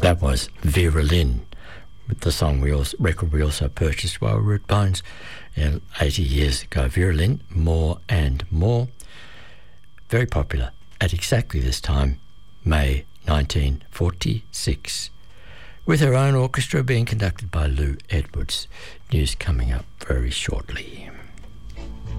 That was Vera Lynn with the record we also purchased while we were at Bones 80 years ago. Vera Lynn, More and More. Very popular at exactly this time, May 1946, with her own orchestra being conducted by Lou Edwards. News coming up very shortly.